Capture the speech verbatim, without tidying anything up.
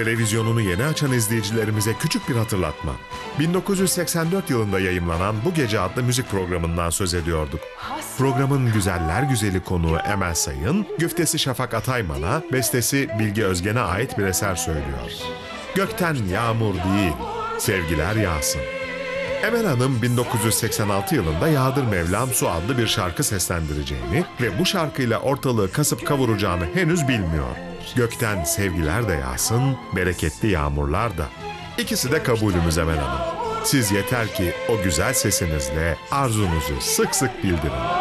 Televizyonunu yeni açan izleyicilerimize küçük bir hatırlatma. bin dokuz yüz seksen dört yılında yayımlanan Bu Gece adlı müzik programından söz ediyorduk. Programın güzeller güzeli konuğu Emel Sayın, güftesi Şafak Atayman'a, bestesi Bilge Özgen'e ait bir eser söylüyor. Gökten yağmur değil, sevgiler yağsın. Emel Hanım bin dokuz yüz seksen altı yılında Yağdır Mevlam Su adlı bir şarkı seslendireceğini ve bu şarkıyla ortalığı kasıp kavuracağını henüz bilmiyor. Gökten sevgiler de yağsın, bereketli yağmurlar da. İkisi de kabulümüz Emel Hanım. Siz yeter ki o güzel sesinizle arzunuzu sık sık bildirin.